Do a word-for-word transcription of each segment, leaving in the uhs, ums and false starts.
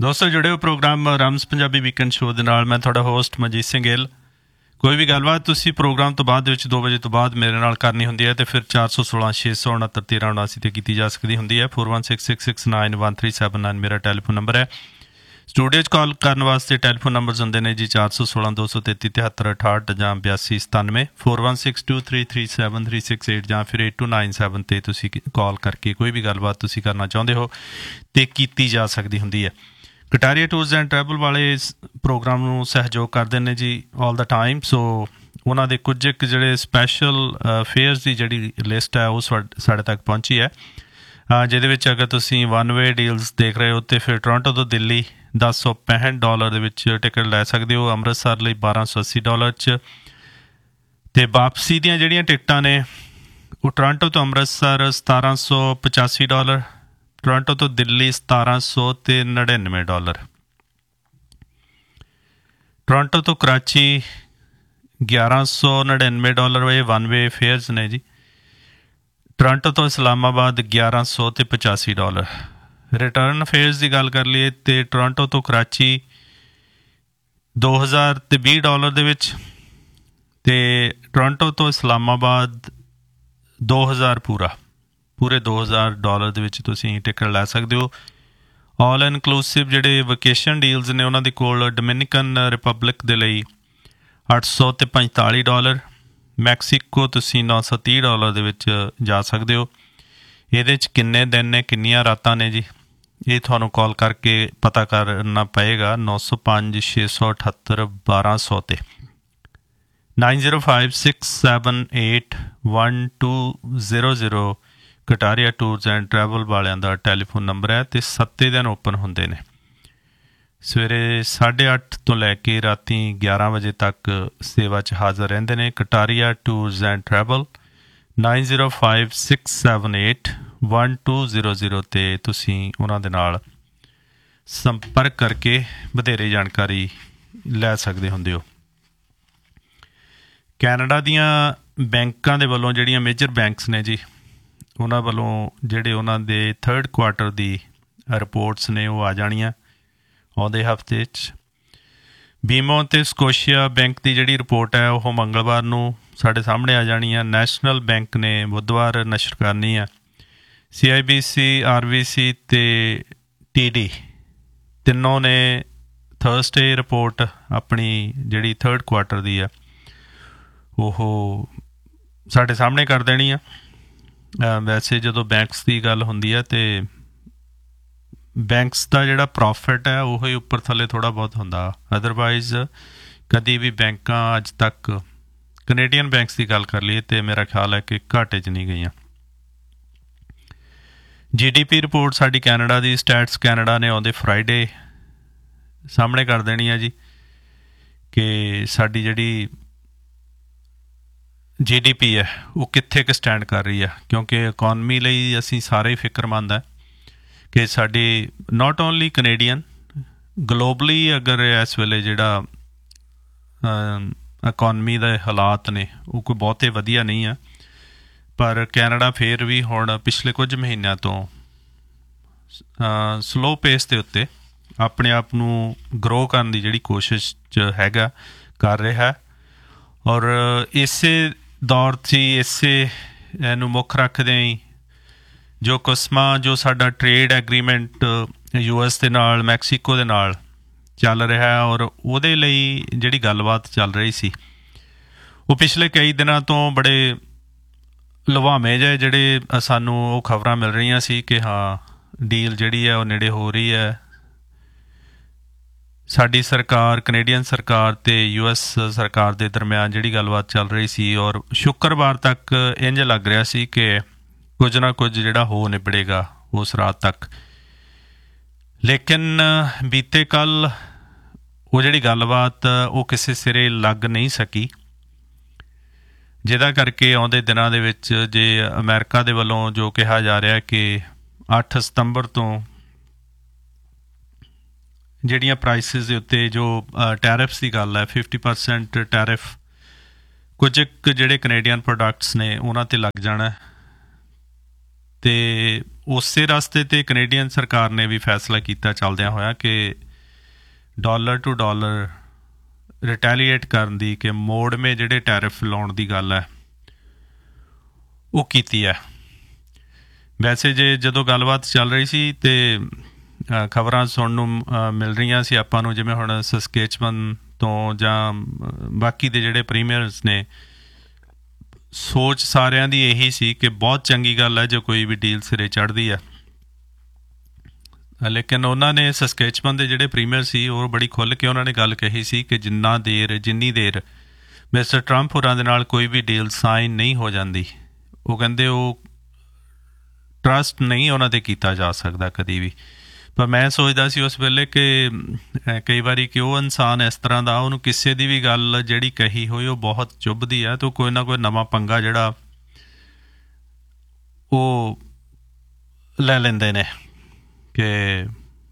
ਦੋਸਤੋ ਜੁੜੇ ਹੋ ਪ੍ਰੋਗਰਾਮ ਰਮਸ ਪੰਜਾਬੀ ਵੀਕਐਂਡ ਸ਼ੋਅ ਦੇ ਨਾਲ। ਮੈਂ ਤੁਹਾਡਾ ਹੋਸਟ ਮਨਜੀਤ ਸਿੰਘ ਗਿੱਲ। ਕੋਈ ਵੀ ਗੱਲਬਾਤ ਤੁਸੀਂ ਪ੍ਰੋਗਰਾਮ ਤੋਂ ਬਾਅਦ ਵਿੱਚ ਦੋ ਵਜੇ ਤੋਂ ਬਾਅਦ ਮੇਰੇ ਨਾਲ ਕਰਨੀ ਹੁੰਦੀ ਹੈ ਤੇ ਫਿਰ ਚਾਰ ਸੌ ਸੋਲਾਂ ਛੇ ਸੌ ਉਣਹੱਤਰ ਤੇਰਾਂ ਉਨਾਸੀ 'ਤੇ ਕੀਤੀ ਜਾ ਸਕਦੀ ਹੁੰਦੀ ਹੈ। Four one six six six nine one three seven nine ਮੇਰਾ ਟੈਲੀਫੋਨ ਨੰਬਰ ਹੈ। ਸਟੂਡੀਓ 'ਚ ਕਾਲ ਕਰਨ ਵਾਸਤੇ ਟੈਲੀਫੋਨ ਨੰਬਰਸ ਹੁੰਦੇ ਨੇ ਜੀ ਚਾਰ ਸੌ ਸੋਲਾਂ ਦੋ ਸੌ ਤੇਤੀ ਤਿਹੱਤਰ ਅਠਾਹਠ ਜਾਂ ਬਿਆਸੀ ਸਤਾਨਵੇਂ four one six two three three seven three six eight ਜਾਂ ਫਿਰ ਏਟ ਟੂ ਨਾਈਨ ਸੈਵਨ 'ਤੇ ਤੁਸੀਂ ਕਾਲ ਕਰਕੇ ਕੋਈ ਵੀ ਗੱਲਬਾਤ ਤੁਸੀਂ ਕਰਨਾ ਚਾਹੁੰਦੇ ਹੋ ਅਤੇ ਕੀਤੀ ਜਾ ਸਕਦੀ ਹੁੰਦੀ ਹੈ। ਕਟਾਰੀਆ ਟੂਰਸ ਐਂਡ ਟਰੈਵਲ ਵਾਲੇ ਇਸ ਪ੍ਰੋਗਰਾਮ ਨੂੰ ਸਹਿਯੋਗ ਕਰਦੇ ਨੇ ਜੀ ਆਲ ਦਾ ਟਾਈਮ। ਸੋ ਉਹਨਾਂ ਦੇ ਕੁਝ ਇੱਕ ਜਿਹੜੇ ਸਪੈਸ਼ਲ ਫੇਅਰਸ ਦੀ ਜਿਹੜੀ ਲਿਸਟ ਹੈ ਉਹ ਸਾਡੇ ਤੱਕ ਪਹੁੰਚੀ ਹੈ, ਜਿਹਦੇ ਵਿੱਚ ਅਗਰ ਤੁਸੀਂ ਵਨ ਵੇ ਡੀਲਸ ਦੇਖ ਰਹੇ ਹੋ ਤਾਂ ਫਿਰ ਟੋਰਾਂਟੋ ਤੋਂ ਦਿੱਲੀ ਦਸ ਸੌ ਪੈਂਹਠ ਡਾਲਰ ਦੇ ਵਿੱਚ ਟਿਕਟ ਲੈ ਸਕਦੇ ਹੋ, ਅੰਮ੍ਰਿਤਸਰ ਲਈ ਬਾਰਾਂ ਸੌ ਅੱਸੀ ਡਾਲਰ 'ਚ। ਅਤੇ ਵਾਪਸੀ ਦੀਆਂ ਜਿਹੜੀਆਂ ਟਿਕਟਾਂ ਨੇ ਉਹ ਟੋਰਾਂਟੋ ਤੋਂ ਅੰਮ੍ਰਿਤਸਰ ਸਤਾਰਾਂ ਸੌ ਪਚਾਸੀ ਡਾਲਰ, ਟੋਰਾਂਟੋ ਤੋਂ ਦਿੱਲੀ ਸਤਾਰਾਂ ਸੌ ਅਤੇ ਨੜਿਨਵੇਂ ਡਾਲਰ, ਟੋਰਾਂਟੋ ਤੋਂ ਕਰਾਚੀ ਗਿਆਰਾਂ ਸੌ ਨੜਿਨਵੇਂ ਡਾਲਰ। ਇਹ ਵਨ ਵੇ ਫੇਅਰਸ ਨੇ ਜੀ। ਟੋਰਾਂਟੋ ਤੋਂ ਇਸਲਾਮਾਬਾਦ ਗਿਆਰਾਂ ਸੌ ਅਤੇ ਪਚਾਸੀ ਡਾਲਰ। ਰਿਟਰਨ ਫੇਅਰਸ ਦੀ ਗੱਲ ਕਰ ਲਈਏ ਤਾਂ ਟੋਰਾਂਟੋ ਤੋਂ ਕਰਾਚੀ ਦੋ ਹਜ਼ਾਰ ਅਤੇ ਵੀਹ ਡਾਲਰ ਦੇ ਵਿੱਚ, ਅਤੇ ਟੋਰਾਂਟੋ ਤੋਂ ਇਸਲਾਮਾਬਾਦ ਦੋ ਹਜ਼ਾਰ ਪੂਰਾ ਪੂਰੇ ਦੋ ਹਜ਼ਾਰ ਡਾਲਰ ਦੇ ਵਿੱਚ ਤੁਸੀਂ ਟਿਕਟ ਲੈ ਸਕਦੇ ਹੋ। ਆਲ ਇਨਕਲੂਸਿਵ ਜਿਹੜੇ ਵਕੇਸ਼ਨ ਡੀਲਸ ਨੇ ਉਹਨਾਂ ਦੇ ਕੋਲ ਡੋਮਿਨਿਕਨ ਰਿਪਬਲਿਕ ਦੇ ਲਈ ਅੱਠ ਸੌ ਅਤੇ ਪੰਤਾਲੀ ਡਾਲਰ, ਮੈਕਸੀਕੋ ਤੁਸੀਂ ਨੌ ਸੌ ਤੀਹ ਡਾਲਰ ਦੇ ਵਿੱਚ ਜਾ ਸਕਦੇ ਹੋ। ਇਹਦੇ 'ਚ ਕਿੰਨੇ ਦਿਨ ਨੇ, ਕਿੰਨੀਆਂ ਰਾਤਾਂ ਨੇ ਜੀ, ਇਹ ਤੁਹਾਨੂੰ ਕਾਲ ਕਰਕੇ ਪਤਾ ਕਰਨਾ ਪਏਗਾ ਨੌ ਸੌ ਪੰਜ ਛੇ ਸੌ ਅਠੱਤਰ ਬਾਰਾਂ ਸੌ 'ਤੇ nine zero five six seven eight one two zero zero Kataria tours and travel ਵਾਲਿਆਂ ਦਾ ਟੈਲੀਫੋਨ ਨੰਬਰ ਹੈ ਅਤੇ ਸੱਤੇ ਦਿਨ ਓਪਨ ਹੁੰਦੇ ਨੇ। ਸਵੇਰੇ ਸਾਢੇ ਅੱਠ ਤੋਂ ਲੈ ਕੇ ਰਾਤੀ ਗਿਆਰਾਂ ਵਜੇ ਤੱਕ ਸੇਵਾ 'ਚ ਹਾਜ਼ਰ ਰਹਿੰਦੇ ਨੇ। Kataria tours and travel nine zero five six seven eight one two zero zero 'ਤੇ ਤੁਸੀਂ ਉਹਨਾਂ ਦੇ ਨਾਲ ਸੰਪਰਕ ਕਰਕੇ ਵਧੇਰੇ ਜਾਣਕਾਰੀ ਲੈ ਸਕਦੇ ਹੁੰਦੇ ਹੋ। ਕੈਨੇਡਾ ਦੀਆਂ ਬੈਂਕਾਂ ਦੇ ਵੱਲੋਂ ਜਿਹੜੀਆਂ ਮੇਜਰ ਬੈਂਕਸ ਨੇ ਜੀ, ਉਹਨਾਂ ਵੱਲੋਂ ਜਿਹੜੇ ਉਹਨਾਂ ਦੇ ਥਰਡ ਕੁਆਰਟਰ ਦੀ ਰਿਪੋਰਟਸ ਨੇ ਉਹ ਆ ਜਾਣੀਆਂ ਆਉਂਦੇ ਹਫ਼ਤੇ 'ਚ। ਬੀਮੋ ਅਤੇ ਸਕੋਸ਼ੀਆ ਬੈਂਕ ਦੀ ਜਿਹੜੀ ਰਿਪੋਰਟ ਹੈ ਉਹ ਮੰਗਲਵਾਰ ਨੂੰ ਸਾਡੇ ਸਾਹਮਣੇ ਆ ਜਾਣੀ ਆ। ਨੈਸ਼ਨਲ ਬੈਂਕ ਨੇ ਬੁੱਧਵਾਰ ਨਸ਼ਰ ਕਰਨੀ ਆ। ਸੀ I B C, R B C ਅਤੇ ਟੀ ਡੀ ਤਿੰਨੋਂ ਨੇ ਥਰਸਡੇ ਰਿਪੋਰਟ ਆਪਣੀ ਜਿਹੜੀ ਥਰਡ ਕੁਆਰਟਰ ਦੀ ਆ ਉਹ ਸਾਡੇ ਸਾਹਮਣੇ ਕਰ ਦੇਣੀ ਆ। ਵੈਸੇ ਜਦੋਂ ਬੈਂਕਸ ਦੀ ਗੱਲ ਹੁੰਦੀ ਹੈ ਅਤੇ ਬੈਂਕਸ ਦਾ ਜਿਹੜਾ ਪ੍ਰੋਫਿਟ ਹੈ ਉਹ ਹੀ ਉੱਪਰ ਥੱਲੇ ਥੋੜ੍ਹਾ ਬਹੁਤ ਹੁੰਦਾ, ਅਦਰਵਾਈਜ਼ ਕਦੀ ਵੀ ਬੈਂਕਾਂ ਅੱਜ ਤੱਕ ਕੈਨੇਡੀਅਨ ਬੈਂਕਸ ਦੀ ਗੱਲ ਕਰ ਲਈਏ ਤਾਂ ਮੇਰਾ ਖਿਆਲ ਹੈ ਕਿ ਘਾਟੇ 'ਚ ਨਹੀਂ ਗਈਆਂ। ਜੀ ਡੀ ਪੀ ਰਿਪੋਰਟ ਸਾਡੀ ਕੈਨੇਡਾ ਦੀ ਸਟੈਟਸ ਕੈਨੇਡਾ ਨੇ ਆਉਂਦੇ ਫਰਾਈਡੇ ਸਾਹਮਣੇ ਕਰ ਦੇਣੀ ਹੈ ਜੀ ਕਿ ਸਾਡੀ ਜਿਹੜੀ ਜੀ ਡੀ ਪੀ ਹੈ ਉਹ ਕਿੱਥੇ ਕੁ ਸਟੈਂਡ ਕਰ ਰਹੀ ਹੈ, ਕਿਉਂਕਿ ਇਕੋਨਮੀ ਲਈ ਅਸੀਂ ਸਾਰੇ ਹੀ ਫਿਕਰਮੰਦ ਹੈ ਕਿ ਸਾਡੀ ਨਾਟ ਓਨਲੀ ਕੈਨੇਡੀਅਨ ਗਲੋਬਲੀ ਅਗਰ ਇਸ ਵੇਲੇ ਜਿਹੜਾ ਇਕੋਨਮੀ ਦੇ ਹਾਲਾਤ ਨੇ ਉਹ ਕੋਈ ਬਹੁਤੇ ਵਧੀਆ ਨਹੀਂ ਆ, ਪਰ ਕੈਨੇਡਾ ਫਿਰ ਵੀ ਹੁਣ ਪਿਛਲੇ ਕੁਝ ਮਹੀਨਿਆਂ ਤੋਂ ਸਲੋ ਪੇਸ ਦੇ ਉੱਤੇ ਆਪਣੇ ਆਪ ਨੂੰ ਗਰੋ ਕਰਨ ਦੀ ਜਿਹੜੀ ਕੋਸ਼ਿਸ਼ 'ਚ ਹੈਗਾ ਕਰ ਰਿਹਾ। ਔਰ ਇਸੇ ਦੌਰ 'ਚ ਹੀ ਇਸੇ ਇਹਨੂੰ ਮੁੱਖ ਰੱਖਦੇ ਹੀ ਜੋ ਕਸਮਾਂ ਜੋ ਸਾਡਾ ਟਰੇਡ ਐਗਰੀਮੈਂਟ ਯੂ ਐਸ ਦੇ ਨਾਲ ਮੈਕਸੀਕੋ ਦੇ ਨਾਲ ਚੱਲ ਰਿਹਾ ਔਰ ਉਹਦੇ ਲਈ ਜਿਹੜੀ ਗੱਲਬਾਤ ਚੱਲ ਰਹੀ ਸੀ ਉਹ ਪਿਛਲੇ ਕਈ ਦਿਨਾਂ ਤੋਂ ਬੜੇ ਲੁਭਾਵੇਂ ਜਿਹੇ ਜਿਹੜੇ ਸਾਨੂੰ ਉਹ ਖਬਰਾਂ ਮਿਲ ਰਹੀਆਂ ਸੀ ਕਿ ਹਾਂ ਡੀਲ ਜਿਹੜੀ ਹੈ ਉਹ ਨੇੜੇ ਹੋ ਰਹੀ ਹੈ। ਸਾਡੀ ਸਰਕਾਰ ਕੈਨੇਡੀਅਨ ਸਰਕਾਰ ਅਤੇ ਯੂ ਐਸ ਸਰਕਾਰ ਦੇ ਦਰਮਿਆਨ ਜਿਹੜੀ ਗੱਲਬਾਤ ਚੱਲ ਰਹੀ ਸੀ ਔਰ ਸ਼ੁੱਕਰਵਾਰ ਤੱਕ ਇੰਝ ਲੱਗ ਰਿਹਾ ਸੀ ਕਿ ਕੁਝ ਨਾ ਕੁਝ ਜਿਹੜਾ ਹੋ ਨਿਬੜੇਗਾ ਉਸ ਰਾਤ ਤੱਕ, ਲੇਕਿਨ ਬੀਤੇ ਕੱਲ੍ਹ ਉਹ ਜਿਹੜੀ ਗੱਲਬਾਤ ਉਹ ਕਿਸੇ ਸਿਰੇ ਲੱਗ ਨਹੀਂ ਸਕੀ, ਜਿਹਦਾ ਕਰਕੇ ਆਉਂਦੇ ਦਿਨਾਂ ਦੇ ਵਿੱਚ ਜੇ ਅਮਰੀਕਾ ਦੇ ਵੱਲੋਂ ਜੋ ਕਿਹਾ ਜਾ ਰਿਹਾ ਕਿ ਅੱਠ ਸਤੰਬਰ ਤੋਂ ਜਿਹੜੀਆਂ ਪ੍ਰਾਈਸਿਸ ਦੇ ਉੱਤੇ ਜੋ ਟੈਰਿਫਸ ਦੀ ਗੱਲ ਹੈ ਫਿਫਟੀ ਪਰਸੈਂਟ ਟੈਰਿਫ ਕੁਝ ਇੱਕ ਜਿਹੜੇ ਕੈਨੇਡੀਅਨ ਪ੍ਰੋਡਕਟਸ ਨੇ ਉਹਨਾਂ 'ਤੇ ਲੱਗ ਜਾਣਾ ਅਤੇ ਉਸੇ ਰਸਤੇ 'ਤੇ ਕੈਨੇਡੀਅਨ ਸਰਕਾਰ ਨੇ ਵੀ ਫੈਸਲਾ ਕੀਤਾ ਚੱਲਦਿਆਂ ਹੋਇਆ ਕਿ ਡਾਲਰ ਟੂ ਡਾਲਰ ਰਿਟੈਲੀਏਟ ਕਰਨ ਦੀ, ਕਿ ਮੋੜਵੇਂ ਜਿਹੜੇ ਟੈਰਿਫ ਲਾਉਣ ਦੀ ਗੱਲ ਹੈ ਉਹ ਕੀਤੀ ਹੈ। ਵੈਸੇ ਜੇ ਜਦੋਂ ਗੱਲਬਾਤ ਚੱਲ ਰਹੀ ਸੀ ਅਤੇ ਖਬਰਾਂ ਸੁਣਨ ਨੂੰ ਮਿਲ ਰਹੀਆਂ ਸੀ ਆਪਾਂ ਨੂੰ, ਜਿਵੇਂ ਹੁਣ ਸਸਕੇਚਵਨ ਤੋਂ ਜਾਂ ਬਾਕੀ ਦੇ ਜਿਹੜੇ ਪ੍ਰੀਮੀਅਰਸ ਨੇ, ਸੋਚ ਸਾਰਿਆਂ ਦੀ ਇਹੀ ਸੀ ਕਿ ਬਹੁਤ ਚੰਗੀ ਗੱਲ ਹੈ ਜੋ ਕੋਈ ਵੀ ਡੀਲ ਸਿਰੇ ਚੜ੍ਹਦੀ ਹੈ। ਲੇਕਿਨ ਉਹਨਾਂ ਨੇ ਸਸਕੇਚਵਨ ਦੇ ਜਿਹੜੇ ਪ੍ਰੀਮੀਅਰ ਸੀ ਉਹ ਬੜੀ ਖੁੱਲ੍ਹ ਕੇ ਉਹਨਾਂ ਨੇ ਗੱਲ ਕਹੀ ਸੀ ਕਿ ਜਿੰਨਾ ਦੇਰ ਜਿੰਨੀ ਦੇਰ ਮਿਸਟਰ ਟਰੰਪ ਹੋਰਾਂ ਦੇ ਨਾਲ ਕੋਈ ਵੀ ਡੀਲ ਸਾਈਨ ਨਹੀਂ ਹੋ ਜਾਂਦੀ, ਉਹ ਕਹਿੰਦੇ ਉਹ ਟਰਸਟ ਨਹੀਂ ਉਹਨਾਂ 'ਤੇ ਕੀਤਾ ਜਾ ਸਕਦਾ ਕਦੀ ਵੀ। ਪਰ ਮੈਂ ਸੋਚਦਾ ਸੀ ਉਸ ਵੇਲੇ ਕਿ ਕਈ ਵਾਰੀ ਕਿ ਉਹ ਇਨਸਾਨ ਇਸ ਤਰ੍ਹਾਂ ਦਾ, ਉਹਨੂੰ ਕਿਸੇ ਦੀ ਵੀ ਗੱਲ ਜਿਹੜੀ ਕਹੀ ਹੋਈ ਉਹ ਬਹੁਤ ਚੁੱਭਦੀ ਹੈ, ਅਤੇ ਉਹ ਕੋਈ ਨਾ ਕੋਈ ਨਵਾਂ ਪੰਗਾ ਜਿਹੜਾ ਉਹ ਲੈ ਲੈਂਦੇ ਨੇ ਕਿ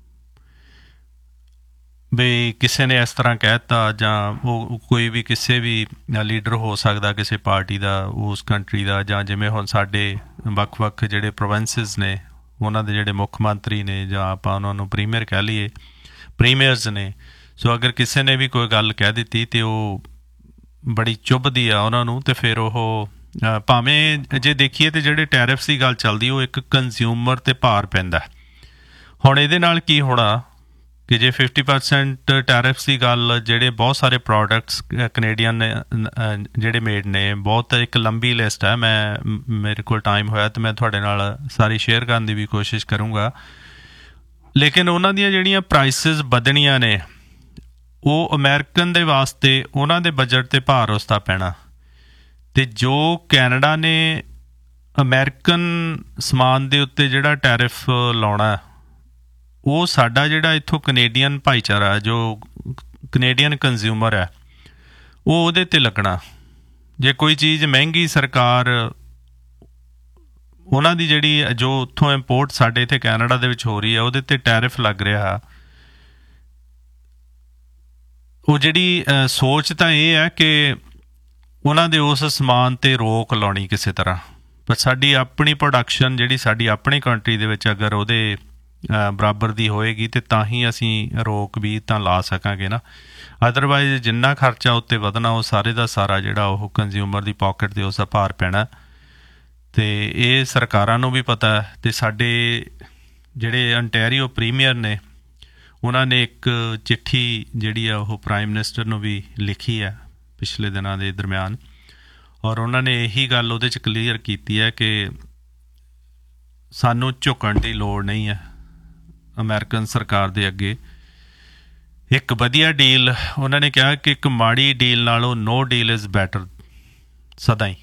ਵੀ ਕਿਸੇ ਨੇ ਇਸ ਤਰ੍ਹਾਂ ਕਹਿ ਦਿੱਤਾ, ਜਾਂ ਉਹ ਕੋਈ ਵੀ ਕਿਸੇ ਵੀ ਲੀਡਰ ਹੋ ਸਕਦਾ ਕਿਸੇ ਪਾਰਟੀ ਦਾ, ਉਸ ਕੰਟਰੀ ਦਾ, ਜਾਂ ਜਿਵੇਂ ਹੁਣ ਸਾਡੇ ਵੱਖ ਵੱਖ ਜਿਹੜੇ ਪ੍ਰੋਵਿੰਸਿਸ ਨੇ ਉਹਨਾਂ ਦੇ ਜਿਹੜੇ ਮੁੱਖ ਮੰਤਰੀ ਨੇ, ਜਾਂ ਆਪਾਂ ਉਹਨਾਂ ਨੂੰ ਪ੍ਰੀਮੀਅਰ ਕਹਿ ਲਈਏ, ਪ੍ਰੀਮੀਅਰਸ ਨੇ। ਸੋ ਅਗਰ ਕਿਸੇ ਨੇ ਵੀ ਕੋਈ ਗੱਲ ਕਹਿ ਦਿੱਤੀ ਅਤੇ ਉਹ ਬੜੀ ਚੁੱਭਦੀ ਆ ਉਹਨਾਂ ਨੂੰ, ਅਤੇ ਫਿਰ ਉਹ ਭਾਵੇਂ ਜੇ ਦੇਖੀਏ ਤਾਂ ਜਿਹੜੇ ਟੈਰਿਫਸ ਦੀ ਗੱਲ ਚੱਲਦੀ ਉਹ ਇੱਕ ਕੰਜ਼ਿਊਮਰ 'ਤੇ ਭਾਰ ਪੈਂਦਾ। ਹੁਣ ਇਹਦੇ ਨਾਲ ਕੀ ਹੋਣਾ ਕਿ ਜੇ ਫਿਫਟੀ ਪਰਸੈਂਟ ਟੈਰਿਫਸ ਦੀ ਗੱਲ, ਜਿਹੜੇ ਬਹੁਤ ਸਾਰੇ ਪ੍ਰੋਡਕਟਸ ਕੈਨੇਡੀਅਨ ਨੇ ਜਿਹੜੇ ਮੇਡ ਨੇ, ਬਹੁਤ ਇੱਕ ਲੰਬੀ ਲਿਸਟ ਹੈ, ਮੈਂ ਮੇਰੇ ਕੋਲ ਟਾਈਮ ਹੋਇਆ ਤਾਂ ਮੈਂ ਤੁਹਾਡੇ ਨਾਲ ਸਾਰੀ ਸ਼ੇਅਰ ਕਰਨ ਦੀ ਵੀ ਕੋਸ਼ਿਸ਼ ਕਰੂੰਗਾ। ਲੇਕਿਨ ਉਹਨਾਂ ਦੀਆਂ ਜਿਹੜੀਆਂ ਪ੍ਰਾਈਸਿਸ ਵਧਣੀਆਂ ਨੇ ਉਹ ਅਮਰੀਕਨ ਦੇ ਵਾਸਤੇ ਉਹਨਾਂ ਦੇ ਬਜਟ 'ਤੇ ਭਾਰ ਉਸਦਾ ਪੈਣਾ, ਅਤੇ ਜੋ ਕੈਨੇਡਾ ਨੇ ਅਮਰੀਕਨ ਸਮਾਨ ਦੇ ਉੱਤੇ ਜਿਹੜਾ ਟੈਰਿਫ ਲਾਉਣਾ, ਉਹ ਸਾਡਾ ਜਿਹੜਾ ਇੱਥੋਂ ਕੈਨੇਡੀਅਨ ਭਾਈਚਾਰਾ, ਜੋ ਕੈਨੇਡੀਅਨ ਕੰਜ਼ਿਊਮਰ ਹੈ, ਉਹ ਉਹਦੇ 'ਤੇ ਲੱਗਣਾ। ਜੇ ਕੋਈ ਚੀਜ਼ ਮਹਿੰਗੀ, ਸਰਕਾਰ ਉਹਨਾਂ ਦੀ ਜਿਹੜੀ ਜੋ ਉੱਥੋਂ ਇੰਪੋਰਟ ਸਾਡੇ ਇੱਥੇ ਕੈਨੇਡਾ ਦੇ ਵਿੱਚ ਹੋ ਰਹੀ ਹੈ ਉਹਦੇ 'ਤੇ ਟੈਰਿਫ ਲੱਗ ਰਿਹਾ, ਉਹ ਜਿਹੜੀ ਸੋਚ ਤਾਂ ਇਹ ਹੈ ਕਿ ਉਹਨਾਂ ਦੇ ਉਸ ਸਮਾਨ 'ਤੇ ਰੋਕ ਲਾਉਣੀ ਕਿਸੇ ਤਰ੍ਹਾਂ। ਪਰ ਸਾਡੀ ਆਪਣੀ ਪ੍ਰੋਡਕਸ਼ਨ ਜਿਹੜੀ ਸਾਡੀ ਆਪਣੀ ਕੰਟਰੀ ਦੇ ਵਿੱਚ ਅਗਰ ਉਹਦੇ ਬਰਾਬਰ ਦੀ ਹੋਏਗੀ ਅਤੇ ਤਾਂ ਹੀ ਅਸੀਂ ਰੋਕ ਵੀ ਤਾਂ ਲਾ ਸਕਾਂਗੇ ਨਾ। ਅਦਰਵਾਈਜ਼ ਜਿੰਨਾ ਖਰਚਾ ਉੱਤੇ ਵਧਣਾ ਉਹ ਸਾਰੇ ਦਾ ਸਾਰਾ ਜਿਹੜਾ ਉਹ ਕੰਜ਼ਿਊਮਰ ਦੀ ਪਾਕਟ 'ਤੇ ਉਸਦਾ ਭਾਰ ਪੈਣਾ, ਅਤੇ ਇਹ ਸਰਕਾਰਾਂ ਨੂੰ ਵੀ ਪਤਾ। ਅਤੇ ਸਾਡੇ ਜਿਹੜੇ ਅੰਟੈਰੀਓ ਪ੍ਰੀਮੀਅਰ ਨੇ ਉਹਨਾਂ ਨੇ ਇੱਕ ਚਿੱਠੀ ਜਿਹੜੀ ਆ ਉਹ ਪ੍ਰਾਈਮ ਮਿਨਿਸਟਰ ਨੂੰ ਵੀ ਲਿਖੀ ਹੈ ਪਿਛਲੇ ਦਿਨਾਂ ਦੇ ਦਰਮਿਆਨ, ਔਰ ਉਹਨਾਂ ਨੇ ਇਹੀ ਗੱਲ ਉਹਦੇ 'ਚ ਕਲੀਅਰ ਕੀਤੀ ਹੈ ਕਿ ਸਾਨੂੰ ਝੁਕਣ ਦੀ ਲੋੜ ਨਹੀਂ ਹੈ ਅਮਰੀਕਨ ਸਰਕਾਰ ਦੇ ਅੱਗੇ। ਇੱਕ ਵਧੀਆ ਡੀਲ, ਉਹਨਾਂ ਨੇ ਕਿਹਾ ਕਿ ਇੱਕ ਮਾੜੀ ਡੀਲ ਨਾਲੋਂ ਨੋ ਡੀਲ ਇਜ਼ ਬੈਟਰ ਸਦਾ ਹੀ।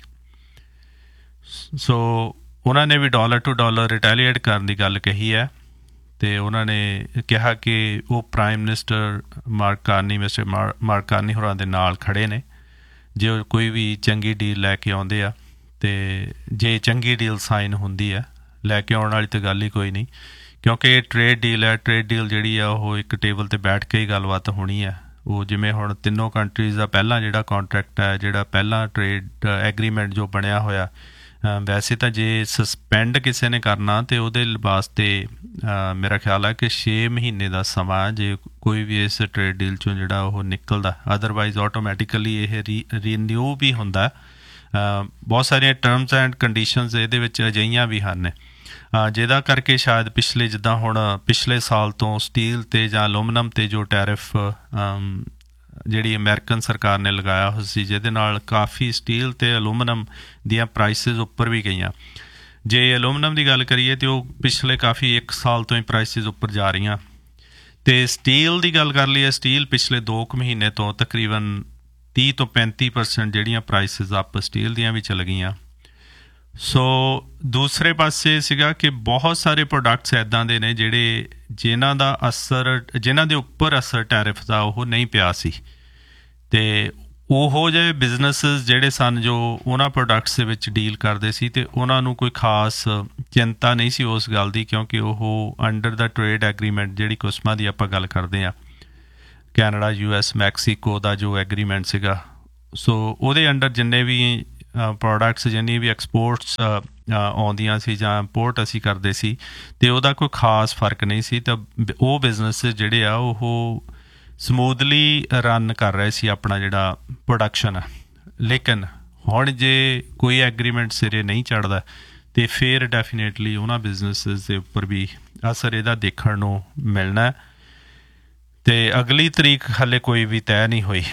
ਸੋ ਉਹਨਾਂ ਨੇ ਵੀ ਡਾਲਰ ਟੂ ਡਾਲਰ ਰਿਟੈਲੀਏਟ ਕਰਨ ਦੀ ਗੱਲ ਕਹੀ ਹੈ, ਅਤੇ ਉਹਨਾਂ ਨੇ ਕਿਹਾ ਕਿ ਉਹ prime minister mark Carney mister ਮਾਰ ਮਾਰਕ ਕਾਰਨੀ ਹੋਰਾਂ ਦੇ ਨਾਲ ਖੜ੍ਹੇ ਨੇ ਜੇ ਉਹ ਕੋਈ ਵੀ ਚੰਗੀ ਡੀਲ ਲੈ ਕੇ ਆਉਂਦੇ ਆ, ਅਤੇ ਜੇ ਚੰਗੀ ਡੀਲ ਸਾਈਨ ਹੁੰਦੀ ਹੈ, ਲੈ ਕੇ ਆਉਣ ਵਾਲੀ ਤਾਂ ਗੱਲ ਹੀ ਕੋਈ ਨਹੀਂ, ਕਿਉਂਕਿ ਇਹ ਟਰੇਡ ਡੀਲ ਹੈ। ਟਰੇਡ ਡੀਲ ਜਿਹੜੀ ਆ ਉਹ ਇੱਕ ਟੇਬਲ 'ਤੇ ਬੈਠ ਕੇ ਹੀ ਗੱਲਬਾਤ ਹੋਣੀ ਹੈ। ਉਹ ਜਿਵੇਂ ਹੁਣ ਤਿੰਨੋਂ ਕੰਟਰੀਜ਼ ਦਾ ਪਹਿਲਾਂ ਜਿਹੜਾ ਕੋਂਟਰੈਕਟ ਹੈ, ਜਿਹੜਾ ਪਹਿਲਾਂ ਟਰੇਡ ਐਗਰੀਮੈਂਟ ਜੋ ਬਣਿਆ ਹੋਇਆ, ਵੈਸੇ ਤਾਂ ਜੇ ਸਸਪੈਂਡ ਕਿਸੇ ਨੇ ਕਰਨਾ ਤਾਂ ਉਹਦੇ ਵਾਸਤੇ ਮੇਰਾ ਖਿਆਲ ਹੈ ਕਿ ਛੇ ਮਹੀਨੇ ਦਾ ਸਮਾਂ ਜੇ ਕੋਈ ਵੀ ਇਸ ਟਰੇਡ ਡੀਲ 'ਚੋਂ ਜਿਹੜਾ ਉਹ ਨਿਕਲਦਾ, ਅਦਰਵਾਈਜ਼ ਆਟੋਮੈਟੀਕਲੀ ਇਹ ਰੀ ਰੀਨਿਊ ਵੀ ਹੁੰਦਾ। ਬਹੁਤ ਸਾਰੀਆਂ ਟਰਮਸ ਐਂਡ ਕੰਡੀਸ਼ਨਸ ਇਹਦੇ ਵਿੱਚ ਅਜਿਹੀਆਂ ਵੀ ਹਨ ਜਿਹਦਾ ਕਰਕੇ ਸ਼ਾਇਦ ਪਿਛਲੇ ਜਿੱਦਾਂ ਹੁਣ ਪਿਛਲੇ ਸਾਲ ਤੋਂ ਸਟੀਲ 'ਤੇ ਜਾਂ ਅਲੂਮੀਨੀਅਮ 'ਤੇ ਜੋ ਟੈਰਿਫ ਜਿਹੜੀ ਅਮਰੀਕਨ ਸਰਕਾਰ ਨੇ ਲਗਾਇਆ ਹੋਇਆ ਸੀ, ਜਿਹਦੇ ਨਾਲ ਕਾਫੀ ਸਟੀਲ ਅਤੇ ਅਲੂਮੀਨੀਅਮ ਦੀਆਂ ਪ੍ਰਾਈਸਿਸ ਉੱਪਰ ਵੀ ਗਈਆਂ। ਜੇ ਅਲੂਮੀਨੀਅਮ ਦੀ ਗੱਲ ਕਰੀਏ ਤਾਂ ਉਹ ਪਿਛਲੇ ਕਾਫੀ ਇੱਕ ਸਾਲ ਤੋਂ ਹੀ ਪ੍ਰਾਈਸਿਸ ਉੱਪਰ ਜਾ ਰਹੀਆਂ, ਅਤੇ ਸਟੀਲ ਦੀ ਗੱਲ ਕਰ ਲਈਏ, ਸਟੀਲ ਪਿਛਲੇ ਦੋ ਕੁ ਮਹੀਨੇ ਤੋਂ ਤਕਰੀਬਨ ਤੀਹ ਤੋਂ ਪੈਂਤੀ ਪਰਸੈਂਟ ਜਿਹੜੀਆਂ ਪ੍ਰਾਈਸਿਸ ਅਪ ਸਟੀਲ ਦੀਆਂ ਵੀ ਚੱਲ ਗਈਆਂ। ਸੋ ਦੂਸਰੇ ਪਾਸੇ ਸੀਗਾ ਕਿ ਬਹੁਤ ਸਾਰੇ ਪ੍ਰੋਡਕਟਸ ਇੱਦਾਂ ਦੇ ਨੇ ਜਿਹੜੇ ਜਿਨ੍ਹਾਂ ਦਾ ਅਸਰ ਜਿਨ੍ਹਾਂ ਦੇ ਉੱਪਰ ਅਸਰ ਟੈਰਿਫ ਦਾ ਉਹ ਨਹੀਂ ਪਿਆ ਸੀ, ਅਤੇ ਉਹੋ ਜਿਹੇ ਬਿਜ਼ਨਸਿਸ ਜਿਹੜੇ ਸਨ ਜੋ ਉਹਨਾਂ ਪ੍ਰੋਡਕਟਸ ਦੇ ਵਿੱਚ ਡੀਲ ਕਰਦੇ ਸੀ, ਅਤੇ ਉਹਨਾਂ ਨੂੰ ਕੋਈ ਖਾਸ ਚਿੰਤਾ ਨਹੀਂ ਸੀ ਉਸ ਗੱਲ ਦੀ, ਕਿਉਂਕਿ ਉਹ ਅੰਡਰ ਦਾ ਟਰੇਡ ਐਗਰੀਮੈਂਟ ਜਿਹੜੀ ਕੁਸਮਾਂ ਦੀ ਆਪਾਂ ਗੱਲ ਕਰਦੇ ਹਾਂ, ਕੈਨੇਡਾ, ਯੂ ਐਸ, ਮੈਕਸੀਕੋ ਦਾ ਜੋ ਐਗਰੀਮੈਂਟ ਸੀਗਾ, ਸੋ ਉਹਦੇ ਅੰਡਰ ਜਿੰਨੇ ਵੀ ਪ੍ਰੋਡਕਟਸ ਜਿੰਨੀ ਵੀ ਐਕਸਪੋਰਟਸ ਆਉਂਦੀਆਂ ਸੀ ਜਾਂ ਇੰਪੋਰਟ ਅਸੀਂ ਕਰਦੇ ਸੀ ਅਤੇ ਉਹਦਾ ਕੋਈ ਖਾਸ ਫਰਕ ਨਹੀਂ ਸੀ। ਤਾਂ ਉਹ ਬਿਜ਼ਨਸ ਜਿਹੜੇ ਆ ਉਹ ਸਮੂਥਲੀ ਰਨ ਕਰ ਰਹੇ ਸੀ ਆਪਣਾ ਜਿਹੜਾ ਪ੍ਰੋਡਕਸ਼ਨ ਆ। ਲੇਕਿਨ ਹੁਣ ਜੇ ਕੋਈ ਐਗਰੀਮੈਂਟ ਸਿਰੇ ਨਹੀਂ ਚੜ੍ਹਦਾ ਅਤੇ ਫਿਰ ਡੈਫੀਨੇਟਲੀ ਉਹਨਾਂ ਬਿਜ਼ਨਸਿਸ ਦੇ ਉੱਪਰ ਵੀ ਅਸਰ ਇਹਦਾ ਦੇਖਣ ਨੂੰ ਮਿਲਣਾ। ਅਤੇ ਅਗਲੀ ਤਰੀਕ ਹਾਲੇ ਕੋਈ ਵੀ ਤੈਅ ਨਹੀਂ ਹੋਈ।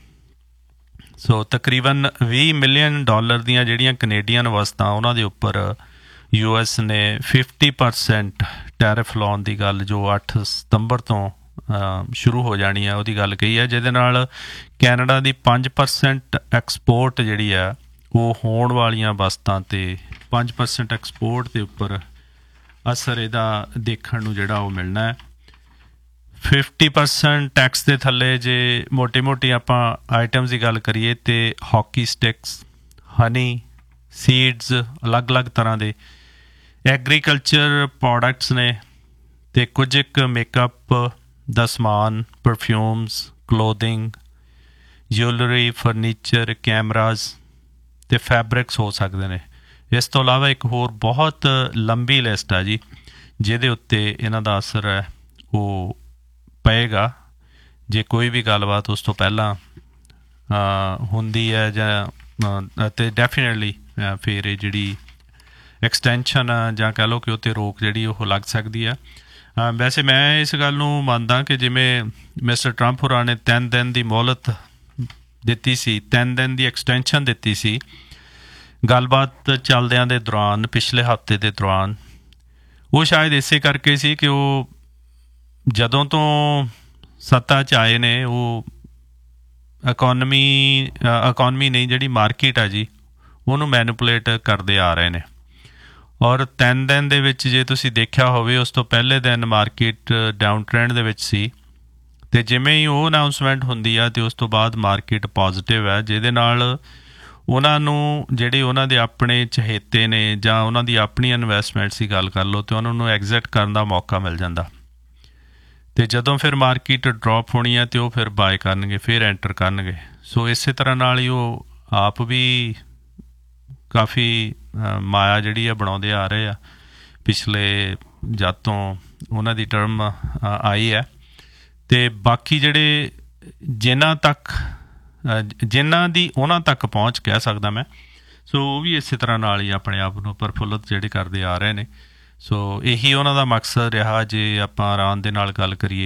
ਸੋ ਤਕਰੀਬਨ ਵੀਹ ਮਿਲੀਅਨ ਡਾਲਰ ਦੀਆਂ ਜਿਹੜੀਆਂ ਕਨੇਡੀਅਨ ਵਸਤਾਂ ਉਹਨਾਂ ਦੇ ਉੱਪਰ ਯੂ ਐਸ ਨੇ ਫਿਫਟੀ ਪਰਸੈਂਟ ਟੈਰਿਫ ਲਾਉਣ ਦੀ ਗੱਲ ਜੋ ਅੱਠ ਸਤੰਬਰ ਤੋਂ ਸ਼ੁਰੂ ਹੋ ਜਾਣੀ ਆ ਉਹਦੀ ਗੱਲ ਕਹੀ ਹੈ, ਜਿਹਦੇ ਨਾਲ ਕੈਨੇਡਾ ਦੀ ਪੰਜ ਪਰਸੈਂਟ ਐਕਸਪੋਰਟ ਜਿਹੜੀ ਆ ਉਹ ਹੋਣ ਵਾਲੀਆਂ ਵਸਤਾਂ 'ਤੇ ਪੰਜ ਪਰਸੈਂਟ ਐਕਸਪੋਰਟ ਦੇ ਉੱਪਰ ਅਸਰ ਇਹਦਾ ਦੇਖਣ ਨੂੰ ਜਿਹੜਾ ਉਹ ਮਿਲਣਾ ਹੈ। ਫਿਫਟੀ ਪਰਸੈਂਟ ਟੈਕਸ ਦੇ ਥੱਲੇ ਜੇ ਮੋਟੀ ਮੋਟੀ ਆਪਾਂ ਆਈਟਮਸ ਦੀ ਗੱਲ ਕਰੀਏ ਤਾਂ ਹਾਕੀ ਸਟਿਕਸ, ਹਨੀ, ਸੀਡਸ, ਅਲੱਗ ਅਲੱਗ ਤਰ੍ਹਾਂ ਦੇ ਐਗਰੀਕਲਚਰ ਪ੍ਰੋਡਕਟਸ ਨੇ ਅਤੇ ਕੁਝ ਇੱਕ ਮੇਕਅਪ ਦਾ ਸਮਾਨ, perfumes, clothing, jewellery, furniture, cameras ਅਤੇ ਫੈਬਰਿਕਸ ਹੋ ਸਕਦੇ ਨੇ। ਇਸ ਤੋਂ ਇਲਾਵਾ ਇੱਕ ਹੋਰ ਬਹੁਤ ਲੰਬੀ ਲਿਸਟ ਆ ਜੀ ਜਿਹਦੇ ਉੱਤੇ ਇਹਨਾਂ ਦਾ ਅਸਰ ਹੈ ਉਹ ਪਏਗਾ ਜੇ ਕੋਈ ਵੀ ਗੱਲਬਾਤ ਉਸ ਤੋਂ ਪਹਿਲਾਂ ਹੁੰਦੀ ਹੈ ਜਾਂ ਅਤੇ ਡੈਫੀਨੇਟਲੀ ਫਿਰ ਇਹ ਜਿਹੜੀ ਐਕਸਟੈਂਸ਼ਨ ਜਾਂ ਕਹਿ ਲਓ ਕਿ ਉੱਤੇ ਰੋਕ ਜਿਹੜੀ ਉਹ ਲੱਗ ਸਕਦੀ ਆ। ਵੈਸੇ ਮੈਂ ਇਸ ਗੱਲ ਨੂੰ ਮੰਨਦਾ ਕਿ ਜਿਵੇਂ ਮਿਸਟਰ ਟਰੰਪ ਹੋਰਾਂ ਨੇ ਤਿੰਨ ਦਿਨ ਦੀ ਮੋਹਲਤ ਦਿੱਤੀ ਸੀ, ਤਿੰਨ ਦਿਨ ਦੀ ਐਕਸਟੈਂਸ਼ਨ ਦਿੱਤੀ ਸੀ ਗੱਲਬਾਤ ਚੱਲਦਿਆਂ ਦੇ ਦੌਰਾਨ ਪਿਛਲੇ ਹਫ਼ਤੇ ਦੇ ਦੌਰਾਨ, ਉਹ ਸ਼ਾਇਦ ਇਸੇ ਕਰਕੇ ਸੀ ਕਿ ਉਹ ਜਦੋਂ ਤੋਂ ਸੱਤਾ 'ਚ ਆਏ ਨੇ ਉਹ ਇਕੋਨਮੀ ਇਕੋਨਮੀ ਨਹੀਂ ਜਿਹੜੀ ਮਾਰਕੀਟ ਆ ਜੀ ਉਹਨੂੰ ਮੈਨੂਪੂਲੇਟ ਕਰਦੇ ਆ ਰਹੇ ਨੇ। ਔਰ ਤਿੰਨ ਦਿਨ ਦੇ ਵਿੱਚ ਜੇ ਤੁਸੀਂ ਦੇਖਿਆ ਹੋਵੇ ਉਸ ਤੋਂ ਪਹਿਲੇ ਦਿਨ ਮਾਰਕੀਟ ਡਾਊਨ ਟ੍ਰੈਂਡ ਦੇ ਵਿੱਚ ਸੀ ਅਤੇ ਜਿਵੇਂ ਹੀ ਉਹ ਅਨਾਊਂਸਮੈਂਟ ਹੁੰਦੀ ਆ ਅਤੇ ਉਸ ਤੋਂ ਬਾਅਦ ਮਾਰਕੀਟ ਪੋਜ਼ੀਟਿਵ ਹੈ, ਜਿਹਦੇ ਨਾਲ ਉਹਨਾਂ ਨੂੰ ਜਿਹੜੇ ਉਹਨਾਂ ਦੇ ਆਪਣੇ ਚਹੇਤੇ ਨੇ ਜਾਂ ਉਹਨਾਂ ਦੀ ਆਪਣੀ ਇਨਵੈਸਟਮੈਂਟਸ ਦੀ ਗੱਲ ਕਰ ਲਓ ਅਤੇ ਉਹਨਾਂ ਨੂੰ ਐਗਜ਼ਿਟ ਕਰਨ ਦਾ ਮੌਕਾ ਮਿਲ ਜਾਂਦਾ। ਅਤੇ ਜਦੋਂ ਫਿਰ ਮਾਰਕੀਟ ਡਰੋਪ ਹੋਣੀ ਹੈ ਅਤੇ ਉਹ ਫਿਰ ਬਾਏ ਕਰਨਗੇ, ਫਿਰ ਐਂਟਰ ਕਰਨਗੇ। ਸੋ ਇਸੇ ਤਰ੍ਹਾਂ ਨਾਲ ਹੀ ਉਹ ਆਪ ਵੀ ਕਾਫੀ ਮਾਇਆ ਜਿਹੜੀ ਆ ਬਣਾਉਂਦੇ ਆ ਰਹੇ ਆ ਪਿਛਲੇ ਜਦ ਤੋਂ ਉਹਨਾਂ ਦੀ ਟਰਮ ਆਈ ਹੈ। ਅਤੇ ਬਾਕੀ ਜਿਹੜੇ ਜਿਨ੍ਹਾਂ ਤੱਕ ਜਿਨ੍ਹਾਂ ਦੀ ਉਹਨਾਂ ਤੱਕ ਪਹੁੰਚ ਕਹਿ ਸਕਦਾ ਮੈਂ, ਸੋ ਉਹ ਵੀ ਇਸੇ ਤਰ੍ਹਾਂ ਨਾਲ ਹੀ ਆਪਣੇ ਆਪ ਨੂੰ ਪ੍ਰਫੁੱਲਤ ਜਿਹੜੇ ਕਰਦੇ ਆ ਰਹੇ ਨੇ। ਸੋ ਇਹੀ ਉਹਨਾਂ ਦਾ ਮਕਸਦ ਰਿਹਾ। ਜੇ ਆਪਾਂ ਇਰਾਨ ਦੇ ਨਾਲ ਗੱਲ ਕਰੀਏ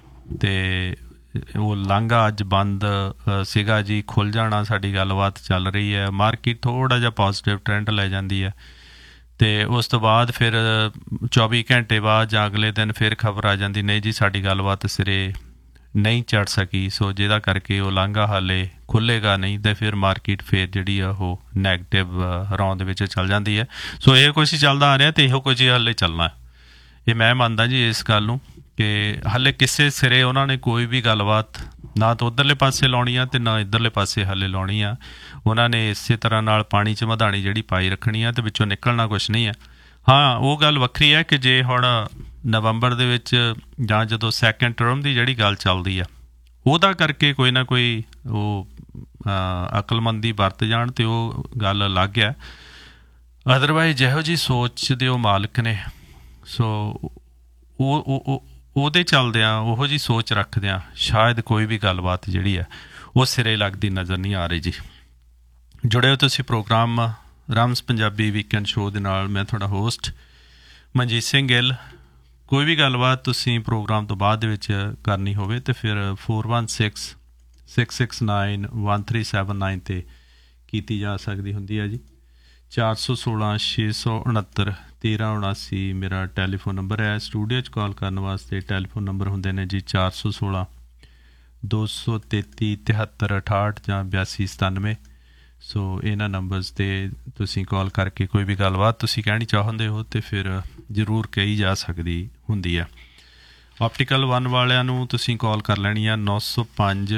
ਅਤੇ ਉਹ ਲਾਂਘਾ ਅੱਜ ਬੰਦ ਸੀਗਾ ਜੀ, ਖੁੱਲ੍ਹ ਜਾਣਾ, ਸਾਡੀ ਗੱਲਬਾਤ ਚੱਲ ਰਹੀ ਹੈ, ਮਾਰਕੀਟ ਥੋੜ੍ਹਾ ਜਿਹਾ ਪੋਜ਼ੀਟਿਵ ਟਰੈਂਡ ਲੈ ਜਾਂਦੀ ਹੈ ਅਤੇ ਉਸ ਤੋਂ ਬਾਅਦ ਫਿਰ ਚੌਵੀ ਘੰਟੇ ਬਾਅਦ ਜਾਂ ਅਗਲੇ ਦਿਨ ਫਿਰ ਖਬਰ ਆ ਜਾਂਦੀ ਨਹੀਂ ਜੀ ਸਾਡੀ ਗੱਲਬਾਤ ਸਿਰੇ ਨਹੀਂ ਚੜ੍ਹ ਸਕੀ। ਸੋ ਜਿਹਦਾ ਕਰਕੇ ਉਹ ਲਾਂਘਾ ਹਾਲੇ ਖੁੱਲ੍ਹੇਗਾ ਨਹੀਂ ਅਤੇ ਫਿਰ ਮਾਰਕੀਟ ਫਿਰ ਜਿਹੜੀ ਆ ਉਹ ਨੈਗੇਟਿਵ ਰੌਂਦ ਵਿੱਚ ਚੱਲ ਜਾਂਦੀ ਹੈ। ਸੋ ਇਹ ਕੁਛ ਹੀ ਚੱਲਦਾ ਆ ਰਿਹਾ ਅਤੇ ਇਹੋ ਕੁਝ ਹੀ ਹਾਲੇ ਚੱਲਣਾ। ਇਹ ਮੈਂ ਮੰਨਦਾ ਜੀ ਇਸ ਗੱਲ ਨੂੰ ਕਿ ਹਾਲੇ ਕਿਸੇ ਸਿਰੇ ਉਹਨਾਂ ਨੇ ਕੋਈ ਵੀ ਗੱਲਬਾਤ ਨਾ ਤਾਂ ਉੱਧਰਲੇ ਪਾਸੇ ਲਾਉਣੀ ਆ ਅਤੇ ਨਾ ਇੱਧਰਲੇ ਪਾਸੇ ਹਾਲੇ ਲਾਉਣੀ ਆ। ਉਹਨਾਂ ਨੇ ਇਸੇ ਤਰ੍ਹਾਂ ਨਾਲ ਪਾਣੀ 'ਚ ਮਧਾਣੀ ਜਿਹੜੀ ਪਾਈ ਰੱਖਣੀ ਆ ਅਤੇ ਵਿੱਚੋਂ ਨਿਕਲਣਾ ਕੁਛ ਨਹੀਂ ਆ। ਹਾਂ, ਉਹ ਗੱਲ ਵੱਖਰੀ ਹੈ ਕਿ ਜੇ ਹੁਣ ਨਵੰਬਰ ਦੇ ਵਿੱਚ ਜਾਂ ਜਦੋਂ ਸੈਕਿੰਡ ਟਰਮ ਦੀ ਜਿਹੜੀ ਗੱਲ ਚੱਲਦੀ ਆ ਉਹਦਾ ਕਰਕੇ ਕੋਈ ਨਾ ਕੋਈ ਉਹ ਅਕਲਮੰਦੀ ਵਰਤ ਜਾਣ ਅਤੇ ਉਹ ਗੱਲ ਅਲੱਗ ਆ। ਅਦਰਵਾਈਜ਼ ਜਿਹੋ ਜਿਹੀ ਸੋਚ ਦੇ ਉਹ ਮਾਲਕ ਨੇ, ਸੋ ਉਹ ਉਹ ਉਹਦੇ ਚੱਲਦਿਆਂ ਉਹੋ ਜਿਹੀ ਸੋਚ ਰੱਖਦਿਆਂ ਸ਼ਾਇਦ ਕੋਈ ਵੀ ਗੱਲਬਾਤ ਜਿਹੜੀ ਹੈ ਉਹ ਸਿਰੇ ਲੱਗਦੀ ਨਜ਼ਰ ਨਹੀਂ ਆ ਰਹੀ ਜੀ। ਜੁੜੇ ਹੋ ਤੁਸੀਂ ਪ੍ਰੋਗਰਾਮ ਰਾਮਸ ਪੰਜਾਬੀ ਵੀਕਐਂਡ ਸ਼ੋਅ ਦੇ ਨਾਲ। ਮੈਂ ਤੁਹਾਡਾ ਹੋਸਟ ਮਨਜੀਤ ਸਿੰਘ ਗਿੱਲ। ਕੋਈ ਵੀ ਗੱਲਬਾਤ ਤੁਸੀਂ ਪ੍ਰੋਗਰਾਮ ਤੋਂ ਬਾਅਦ ਦੇ ਵਿੱਚ ਕਰਨੀ ਹੋਵੇ ਤਾਂ ਫਿਰ four one six six six nine one three seven nine 'ਤੇ ਕੀਤੀ ਜਾ ਸਕਦੀ ਹੁੰਦੀ ਹੈ ਜੀ। ਚਾਰ ਸੌ ਸੋਲਾਂ ਛੇ ਸੌ ਉਣੱਤਰ ਤੇਰ੍ਹਾਂ ਉਣਾਸੀ ਮੇਰਾ ਟੈਲੀਫੋਨ ਨੰਬਰ ਹੈ। ਸਟੂਡੀਓ 'ਚ ਕਾਲ ਕਰਨ ਵਾਸਤੇ ਟੈਲੀਫੋਨ ਨੰਬਰ ਹੁੰਦੇ ਨੇ ਜੀ ਚਾਰ ਸੌ ਸੋਲਾਂ ਦੋ ਸੌ ਤੇਤੀ ਤਿਹੱਤਰ ਅਠਾਹਠ ਜਾਂ ਬਿਆਸੀ ਸਤਾਨਵੇਂ। ਸੋ ਇਹਨਾਂ ਨੰਬਰਸ 'ਤੇ ਤੁਸੀਂ ਕਾਲ ਕਰਕੇ ਕੋਈ ਵੀ ਗੱਲਬਾਤ ਤੁਸੀਂ ਕਹਿਣੀ ਚਾਹੁੰਦੇ ਹੋ ਅਤੇ ਫਿਰ ਜ਼ਰੂਰ ਕਹੀ ਜਾ ਸਕਦੀ ਹੁੰਦੀ ਹੈ। ਆਪਟੀਕਲ ਵਨ ਵਾਲਿਆਂ ਨੂੰ ਤੁਸੀਂ ਕਾਲ ਕਰ ਲੈਣੀ ਆ ਨੌ ਸੌ ਪੰਜ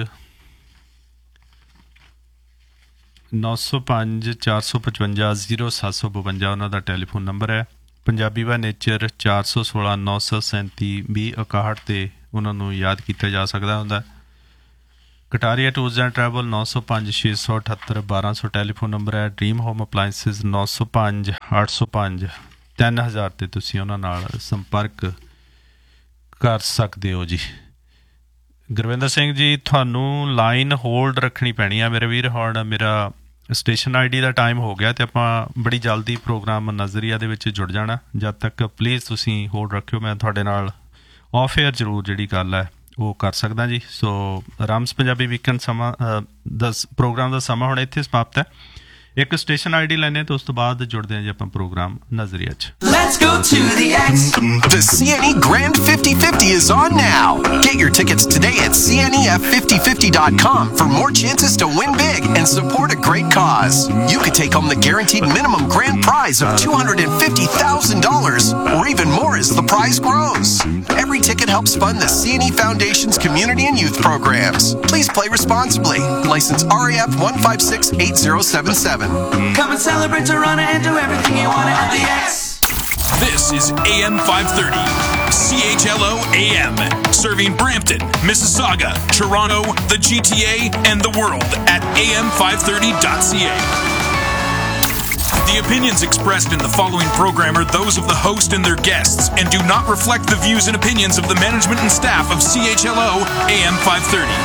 ਨੌ ਸੌ ਪੰਜ ਚਾਰ ਸੌ ਪਚਵੰਜਾ ਜ਼ੀਰੋ ਸੱਤ ਸੌ ਬਵੰਜਾ ਉਹਨਾਂ ਦਾ ਟੈਲੀਫੋਨ ਨੰਬਰ ਹੈ। ਪੰਜਾਬੀ ਬਾਏ ਨੇਚਰ ਚਾਰ ਸੌ ਸੋਲਾਂ ਨੌ ਸੌ ਸੈਂਤੀ ਵੀਹ ਇਕਾਹਠ 'ਤੇ ਉਹਨਾਂ ਨੂੰ ਯਾਦ ਕੀਤਾ ਜਾ ਸਕਦਾ ਹੁੰਦਾ। ਕਟਾਰੀਆ ਟੂਰਸ ਐਂਡ ਟਰੈਵਲ ਨੌ ਸੌ ਪੰਜ ਛੇ ਸੌ ਅਠੱਤਰ ਬਾਰਾਂ ਸੌ ਟੈਲੀਫੋਨ ਨੰਬਰ ਹੈ। ਡਰੀਮ ਹੋਮ ਅਪਲਾਇੰਸਿਸ ਨੌ ਸੌ ਪੰਜ ਅੱਠ ਸੌ ਪੰਜ ਤਿੰਨ ਹਜ਼ਾਰ 'ਤੇ ਤੁਸੀਂ ਉਹਨਾਂ ਨਾਲ ਸੰਪਰਕ ਕਰ ਸਕਦੇ ਹੋ ਜੀ। ਗੁਰਵਿੰਦਰ ਸਿੰਘ ਜੀ, ਤੁਹਾਨੂੰ ਲਾਈਨ ਹੋਲਡ ਰੱਖਣੀ ਪੈਣੀ ਆ ਮੇਰੇ ਵੀਰ। ਹੁਣ ਮੇਰਾ station I D the time ਹੋ ਗਿਆ ਅਤੇ ਆਪਾਂ ਬੜੀ ਜਲਦੀ ਪ੍ਰੋਗਰਾਮ ਨਜ਼ਰੀਆ ਦੇ ਵਿੱਚ ਜੁੜ ਜਾਣਾ। ਜਦ ਤੱਕ ਪਲੀਜ਼ ਤੁਸੀਂ ਹੋਲਡ ਰੱਖਿਓ। ਮੈਂ ਤੁਹਾਡੇ ਨਾਲ ਆਫ ਏਅਰ ਜ਼ਰੂਰ ਜਿਹੜੀ ਗੱਲ ਹੈ ਉਹ ਕਰ ਸਕਦਾ ਜੀ। ਸੋ ਰਾਮਸ ਪੰਜਾਬੀ ਵੀਕਐਂਡ ਸਮਾਂ ਦਾ ਪ੍ਰੋਗਰਾਮ ਦਾ ਸਮਾਂ ਹੁਣ ਇੱਥੇ ਸਮਾਪਤ ਹੈ। ਇੱਕ ਸਟੇਸ਼ਨ ਆਈ ਡੀ ਲੈਣੇ ਤੇ ਉਸ ਤੋਂ ਬਾਅਦ ਜੁੜਦੇ ਹਾਂ ਜੀ ਆਪਾਂ ਪ੍ਰੋਗਰਾਮ ਨਜ਼ਰੀਆ 'ਚ। Let's go to the X. The C N E Grand fifty fifty is on now. Get your tickets today at C N E F fifty fifty dot com for more chances to win big and support a great cause. You could take home the guaranteed minimum grand prize of two hundred fifty thousand dollars or even more as the prize grows. Every ticket helps fund the C N E Foundation's community and youth programs. Please play responsibly. License R A F one five six eight zero seven seven. Come and celebrate Toronto and do everything you want at the X. This is A M five thirty, C H L O A M, serving Brampton, Mississauga, Toronto, the G T A, and the world at A M five thirty dot C A. The opinions expressed in the following program are those of the host and their guests and do not reflect the views and opinions of the management and staff of C H L O A M five thirty.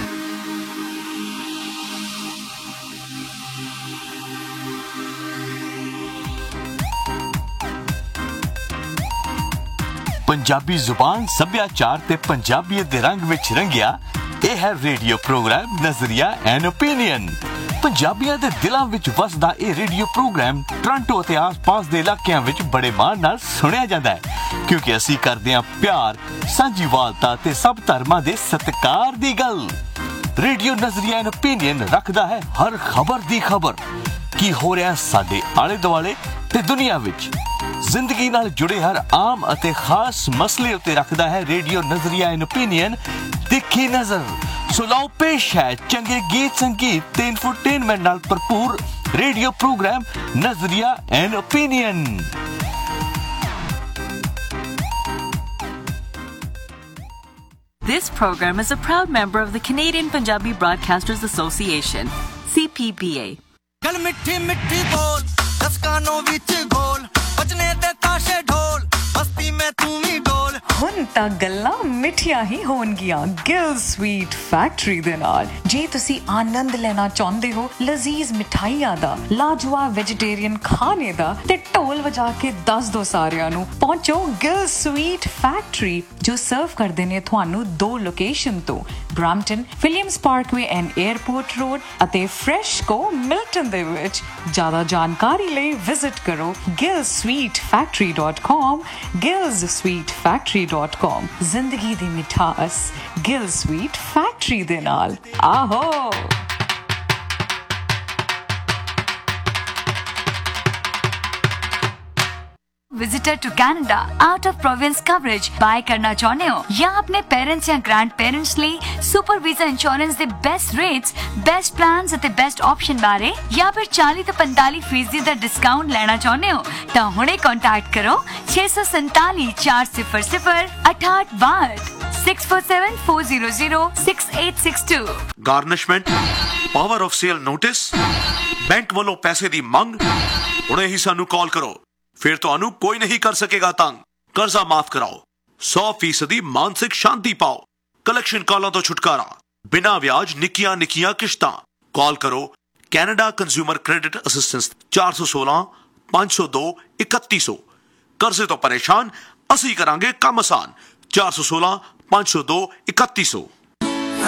Punjabi ਜ਼ੁਬਾਨ, ਸੱਭਿਆਚਾਰ ਤੇ ਪੰਜਾਬੀਅਤ ਦੇ ਰੰਗ ਵਿੱਚ ਰੰਗਿਆ ਇਹ ਹੈ ਰੇਡੀਓ ਪ੍ਰੋਗਰਾਮ ਨਜ਼ਰੀਆ ਐਂਡ ਓਪੀਨੀਅਨ। ਪੰਜਾਬੀਆਂ ਦੇ ਦਿਲਾਂ ਵਿੱਚ ਵਸਦਾ ਇਹ ਰੇਡੀਓ ਪ੍ਰੋਗਰਾਮ ਟੋਰਾਂਟੋ ਅਤੇ ਆਸ-ਪਾਸ ਦੇ ਇਲਾਕਿਆਂ ਵਿੱਚ ਬੜੇ ਮਾਣ ਨਾਲ ਸੁਣਿਆ ਜਾਂਦਾ ਹੈ, ਕਿਉਂਕਿ ਅਸੀਂ ਕਰਦੇ ਹਾਂ ਪਿਆਰ, ਸਾਂਝੀਵਾਲਤਾ ਤੇ ਸਭ ਧਰਮਾਂ ਦੇ ਸਤਿਕਾਰ ਦੀ ਗੱਲ। ਰੇਡੀਓ ਨਜ਼ਰੀਆ ਐਂਡ ਓਪੀਨੀਅਨ ਰੱਖਦਾ ਹੈ ਹਰ ਖਬਰ ਦੀ ਖਬਰ, ਕੀ ਹੋ ਰਿਹਾ ਸਾਡੇ ਆਲੇ ਦੁਆਲੇ ਤੇ ਦੁਨੀਆ ਵਿੱਚ। ਜ਼ਿੰਦਗੀ ਨਾਲ ਜੁੜੇ ਹਰ ਆਮ ਅਤੇ ਖਾਸ ਮਸਲੇ ਉੱਤੇ ਰੱਖਦਾ ਹੈ ਰੇਡੀਓ ਨਜ਼ਰੀਆ ਐਂਡ ਓਪੀਨੀਅਨ ਤਿੱਖੀ ਨਜ਼ਰ। ਸੋ ਲਓ ਪੇਸ਼ ਹੈ ਚੰਗੇ ਗੀਤ, ਸੰਗੀਤ ਤੇ ਇਨਫੋਟੇਨਮੈਂਟ ਨਾਲ ਭਰਪੂਰ ਰੇਡੀਓ ਪ੍ਰੋਗਰਾਮ ਨਜ਼ਰੀਆ and opinion. This program is a proud member of the Canadian Punjabi Broadcasters Association, C P B A. गल मिठी मिठी बोल दस कानों विच गोल बजने दे ताशे ढोल मस्ती में तू भी डोल। ਹੁਣ ਤਾਂ ਗੱਲਾਂ ਮਿੱਠੀਆਂ ਹੀ ਹੋਣਗੀਆਂ ਗਿਲ ਸਵੀਟ ਫੈਕਟਰੀ ਦੇ ਨਾਲ। ਜੇ ਤੁਸੀਂ ਆਨੰਦ ਲੈਣਾ ਚਾਹੁੰਦੇ ਹੋ ਲਜ਼ੀਜ਼ ਮਿਠਾਈਆਂ ਦਾ, ਲਾਜਵਾਬ ਵੈਜੀਟੇਰੀਅਨ ਖਾਣੇ ਦਾ, ਤੇ ਢੋਲ ਵਜਾ ਕੇ ਦੱਸ ਦੋ ਸਾਰਿਆਂ ਨੂੰ ਪਹੁੰਚੋ ਗਿਲ ਸਵੀਟ ਫੈਕਟਰੀ, ਜੋ ਸਰਵ ਕਰਦੇ ਨੇ ਤੁਹਾਨੂੰ ਦੋ ਲੋਕੇਸ਼ਨ ਤੋਂ, Brampton Williams Parkway and airport road ਅਤੇ ਫਰੈਸ਼ਕੋ ਮਿਲਟਨ ਦੇ ਵਿੱਚ। ਜ਼ਿਆਦਾ ਜਾਣਕਾਰੀ ਲਈ ਵਿਜ਼ਿਟ ਕਰੋ Gill sweet factory dot com, ਗਿਲਜ਼ sweet factory dot com. ਜ਼ਿੰਦਗੀ ਦੀ ਮਿਠਾਸ ਗਿਲ ਸਵੀਟ ਫੈਕਟਰੀ ਦੇ ਨਾਲ। ਆਹੋ Visitor to Canada out of province coverage buy करना चाहते हो या अपने पेरेंट्स या ग्रैंड पेरेंट्स ਲਈ सुपर वीजा इंश्योरेंस ਦੇ बेस्ट रेट्स, बेस्ट प्लान्स ਅਤੇ बेस्ट ऑप्शन बारे या फिर चालीस ਤੋਂ पैंतालीस फीसदी ਦਾ डिस्काउंट ਲੈਣਾ ਚਾਹੁੰਦੇ ਹੋ ਤਾਂ ਹੁਣੇ ਕੰਟੈਕਟ ਕਰੋ छे सौ सैंतालीस चार सिफर सिफर अठाठ बाहठ six four seven four zero zero six eight six two। ਗਾਰਨਿਸ਼ਮੈਂਟ, power of sale notice, bank ਵੱਲੋਂ ਪੈਸੇ ਦੀ ਮੰਗ, ਹੁਣੇ ਹੀ ਸਾਨੂੰ ਕਾਲ ਕਰੋ, ਫਿਰ ਤੁਹਾਨੂੰ ਕੋਈ ਨਹੀਂ ਕਰ ਸਕੇਗਾ ਤੰਗ। ਕਰਜ਼ਾ ਮਾਫ ਕਰਾਓ, सौ फीसदी मानसिक शांति पाओ, कलेक्शन कॉलों तो छुटकारा, बिना ब्याज निकिया निकिया किश्तां। कॉल करो कैनेडा कंज्यूमर क्रेडिट असिस्टेंस चार सौ सोलह पांच सौ दो इकत्ती सौ। कर्जे तो परेशान, असी करांगे काम आसान। चार सौ सोलह पांच सौ दो इकत्ती सौ।